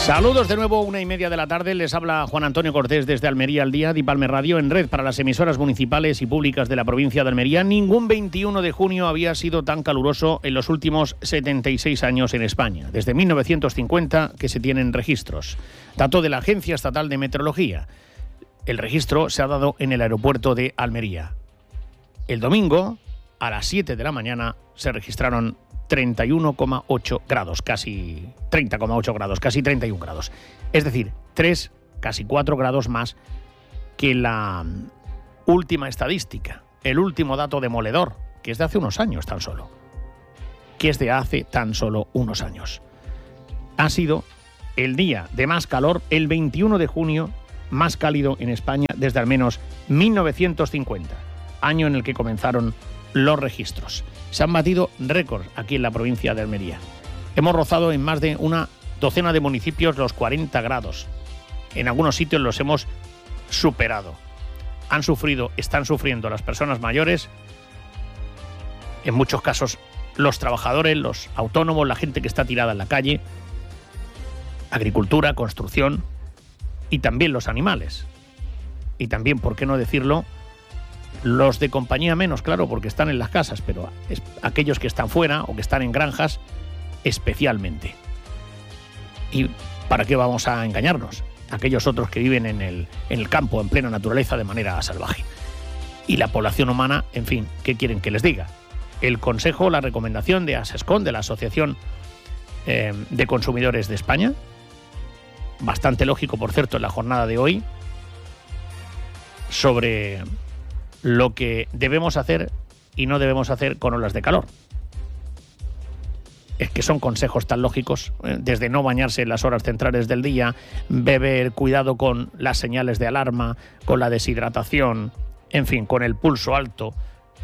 Saludos de nuevo, 1:30 de la tarde. Les habla Juan Antonio Cortés desde Almería al Día, Dipalme Radio, en red para las emisoras municipales y públicas de la provincia de Almería. Ningún 21 de junio había sido tan caluroso en los últimos 76 años en España. Desde 1950 que se tienen registros. Dato de la Agencia Estatal de Meteorología. El registro se ha dado en el aeropuerto de Almería. El domingo, a las 7 de la mañana, se registraron 31,8 grados, casi 30,8 grados, casi 31 grados. Es decir, 3, casi 4 grados más que la última estadística, el último dato demoledor, que es de hace unos años tan solo. Ha sido el día de más calor, el 21 de junio, más cálido en España desde al menos 1950, año en el que comenzaron los registros. Se han batido récords aquí en la provincia de Almería. Hemos rozado en más de una docena de municipios los 40 grados. En algunos sitios los hemos superado. Están sufriendo las personas mayores, en muchos casos los trabajadores, los autónomos, la gente que está tirada en la calle, agricultura, construcción y también los animales. Y también, ¿por qué no decirlo?, los de compañía menos, claro, porque están en las casas, pero aquellos que están fuera o que están en granjas especialmente. ¿Y para qué vamos a engañarnos? Aquellos otros que viven en el campo, en plena naturaleza, de manera salvaje. Y la población humana, en fin, ¿qué quieren que les diga? El consejo, la recomendación de ASESCON, de la Asociación de Consumidores de España, bastante lógico, por cierto, en la jornada de hoy, sobre lo que debemos hacer y no debemos hacer con olas de calor. Es que son consejos tan lógicos, desde no bañarse en las horas centrales del día, beber, cuidado con las señales de alarma, con la deshidratación, en fin, con el pulso alto,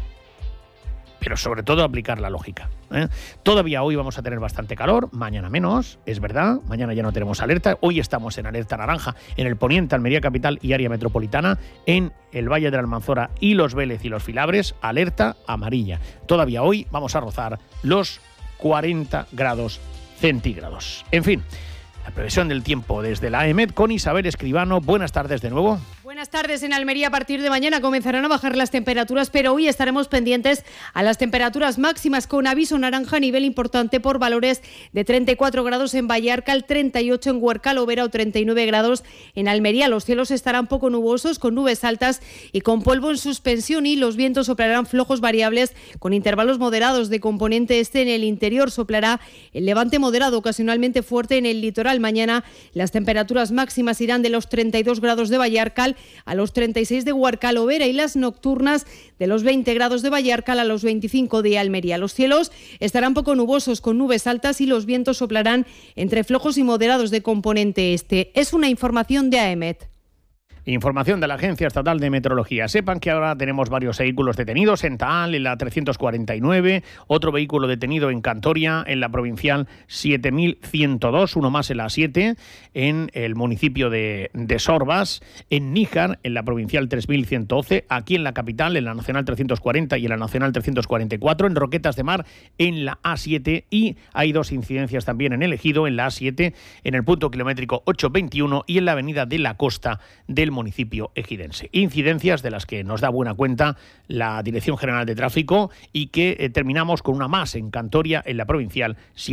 pero sobre todo aplicar la lógica. Todavía hoy vamos a tener bastante calor, mañana menos, es verdad, mañana ya no tenemos alerta, hoy estamos en alerta naranja en el poniente, Almería capital y área metropolitana, en el Valle de la Almanzora y los Vélez y los Filabres, alerta amarilla. Todavía hoy vamos a rozar los 40 grados centígrados. En fin, la previsión del tiempo desde la AEMET con Isabel Escribano. Buenas tardes de nuevo. Buenas tardes. En Almería a partir de mañana comenzarán a bajar las temperaturas, pero hoy estaremos pendientes a las temperaturas máximas con aviso naranja a nivel importante por valores de 34 grados en Vallarcal, 38 en Huercal-Overa o 39 grados en Almería. Los cielos estarán poco nubosos con nubes altas y con polvo en suspensión y los vientos soplarán flojos variables con intervalos moderados de componente este en el interior. Soplará el levante moderado ocasionalmente fuerte en el litoral. Mañana las temperaturas máximas irán de los 32 grados de Vallarcal a los 36 de Huercal-Overa y las nocturnas de los 20 grados de Vallarcal a los 25 de Almería. Los cielos estarán poco nubosos con nubes altas y los vientos soplarán entre flojos y moderados de componente este. Es una información de AEMET. Información de la Agencia Estatal de Meteorología. Sepan que ahora tenemos varios vehículos detenidos en Taal, en la 349, otro vehículo detenido en Cantoria, en la provincial 7102, uno más en la 7, en el municipio de Sorbas, en Níjar, en la provincial 3112, aquí en la capital, en la nacional 340 y en la nacional 344, en Roquetas de Mar, en la A7, y hay dos incidencias también en el Ejido, en la A7, en el punto kilométrico 821 y en la avenida de la Costa del municipio ejidense. Incidencias de las que nos da buena cuenta la Dirección General de Tráfico y que terminamos con una más en Cantoria, en la provincial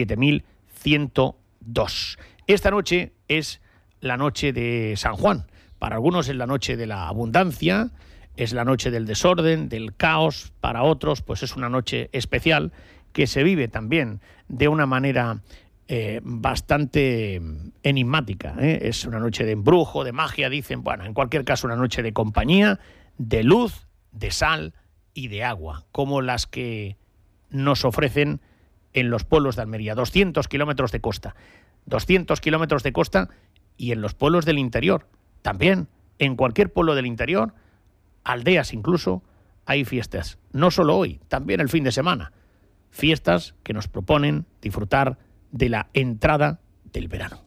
7102. Esta noche es la noche de San Juan. Para algunos es la noche de la abundancia, es la noche del desorden, del caos. Para otros, pues es una noche especial que se vive también de una manera bastante enigmática. Es una noche de embrujo, de magia, dicen. Bueno, en cualquier caso, una noche de compañía, de luz, de sal y de agua, como las que nos ofrecen en los pueblos de Almería. 200 kilómetros de costa. 200 kilómetros de costa y en los pueblos del interior. También, en cualquier pueblo del interior, aldeas incluso, hay fiestas. No solo hoy, también el fin de semana. Fiestas que nos proponen disfrutar de la entrada del verano.